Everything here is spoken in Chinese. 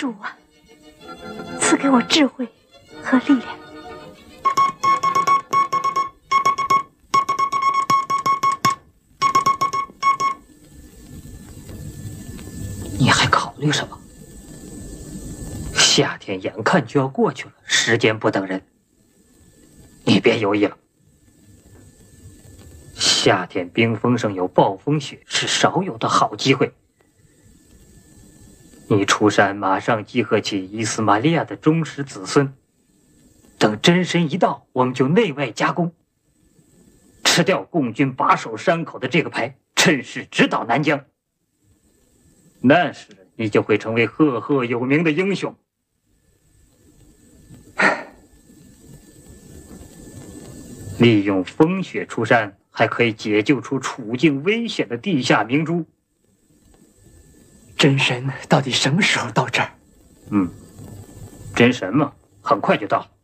主啊，赐给我智慧和力量。 你还考虑什么？夏天眼看就要过去了，时间不等人，你别犹豫了。夏天冰封上有暴风雪，是少有的好机会。你出山，马上集合起伊斯玛利亚的忠实子孙，等真神一到，我们就内外夹攻，吃掉共军把守山口的这个牌，趁势直捣南疆。那时你就会成为赫赫有名的英雄。利用风雪出山，还可以解救出处境危险的地下明珠。 真神到底什么时候到这儿？ 真神嘛，很快就到了。